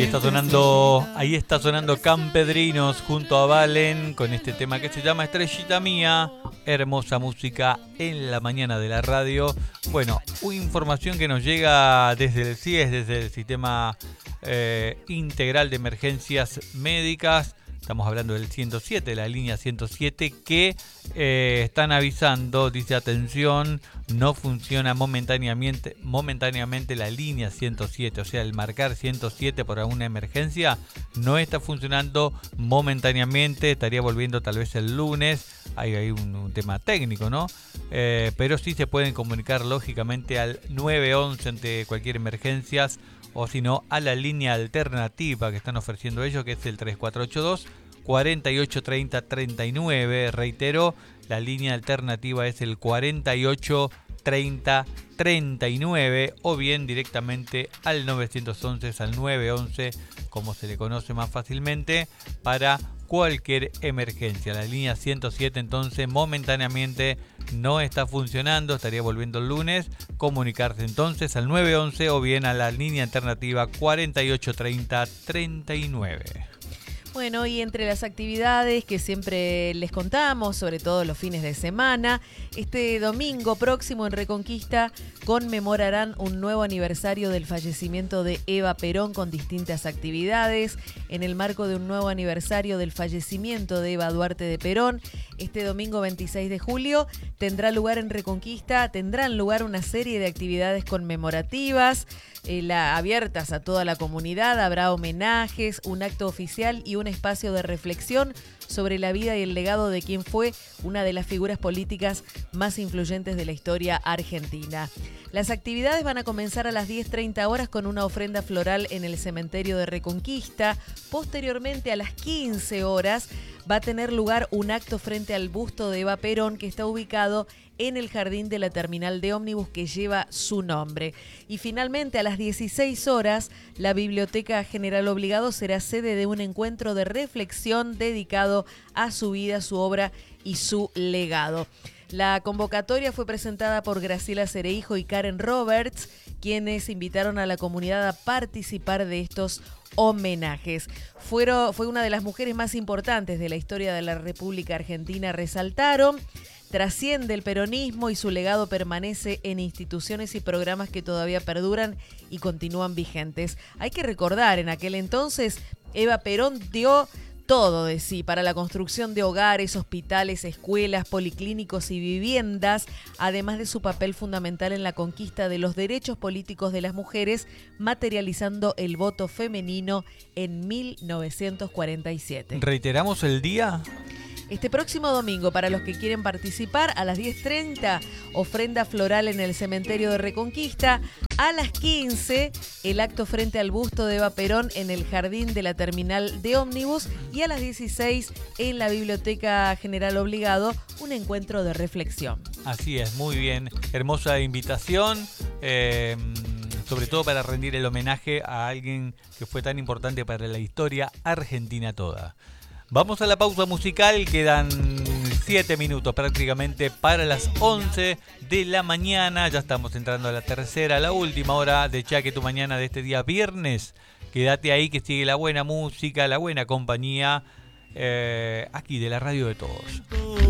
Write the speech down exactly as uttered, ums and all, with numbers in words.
Está sonando, ahí está sonando Campedrinos junto a Valen con este tema que se llama Estrellita Mía. Hermosa música en la mañana de la radio. Bueno, una información que nos llega desde el C I E S, desde el Sistema eh, Integral de Emergencias Médicas. Estamos hablando del ciento siete, la línea ciento siete, que eh, están avisando, dice atención, no funciona momentáneamente, momentáneamente la línea ciento siete, o sea, el marcar ciento siete por alguna emergencia no está funcionando momentáneamente, estaría volviendo tal vez el lunes, hay, hay un, un tema técnico, ¿no? Eh, pero sí se pueden comunicar lógicamente al nueve once ante cualquier emergencia, o si no, a la línea alternativa que están ofreciendo ellos, que es el tres cuatro ocho dos, cuatro ocho tres cero, tres nueve. Reitero, la línea alternativa es el cuatro ocho treinta, treinta y nueve, o bien directamente al nueve once, al nueve once, como se le conoce más fácilmente, para cualquier emergencia. La línea ciento siete entonces momentáneamente no está funcionando, estaría volviendo el lunes. Comunicarse entonces al nueve once o bien a la línea alternativa cuatro ocho treinta, treinta y nueve. Bueno, y entre las actividades que siempre les contamos, sobre todo los fines de semana, este domingo próximo en Reconquista conmemorarán un nuevo aniversario del fallecimiento de Eva Perón con distintas actividades. En el marco de un nuevo aniversario del fallecimiento de Eva Duarte de Perón, este domingo veintiséis de julio tendrá lugar en Reconquista, tendrán lugar una serie de actividades conmemorativas, eh, la, abiertas a toda la comunidad. Habrá homenajes, un acto oficial y un espacio de reflexión sobre la vida y el legado de quien fue una de las figuras políticas más influyentes de la historia argentina. Las actividades van a comenzar a las diez treinta horas con una ofrenda floral en el cementerio de Reconquista. Posteriormente, a las quince horas, va a tener lugar un acto frente al busto de Eva Perón, que está ubicado en el jardín de la terminal de ómnibus que lleva su nombre. Y finalmente, a las dieciséis horas, la Biblioteca General Obligado será sede de un encuentro de reflexión dedicado a su vida, su obra y su legado. La convocatoria fue presentada por Graciela Cereijo y Karen Roberts, quienes invitaron a la comunidad a participar de estos homenajes. Fueron, fue una de las mujeres más importantes de la historia de la República Argentina, resaltaron. Trasciende el peronismo y su legado permanece en instituciones y programas que todavía perduran y continúan vigentes. Hay que recordar, en aquel entonces, Eva Perón dio todo de sí para la construcción de hogares, hospitales, escuelas, policlínicos y viviendas, además de su papel fundamental en la conquista de los derechos políticos de las mujeres, materializando el voto femenino en mil novecientos cuarenta y siete. ¿Reiteramos el día? Este próximo domingo, para los que quieren participar, a las diez treinta, ofrenda floral en el cementerio de Reconquista. A las quince, el acto frente al busto de Eva Perón en el jardín de la terminal de ómnibus. Y a las dieciséis, en la Biblioteca General Obligado, un encuentro de reflexión. Así es, muy bien. Hermosa invitación, eh, sobre todo para rendir el homenaje a alguien que fue tan importante para la historia argentina toda. Vamos a la pausa musical, quedan siete minutos prácticamente para las once de la mañana. Ya estamos entrando a la tercera, la última hora de Chaque Tu Mañana de este día viernes. Quédate ahí que sigue la buena música, la buena compañía, eh, aquí de la radio de todos.